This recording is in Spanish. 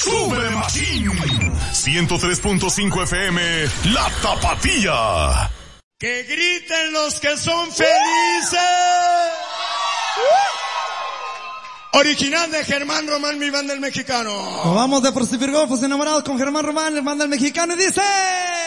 ¡Sube Machín! 103.5 FM, La Tapatía. ¡Que griten los que son felices! Original de Germán Román, mi banda el mexicano. Nos vamos de Por si Virgón, pues enamorados con Germán Román, el banda el mexicano, y dice...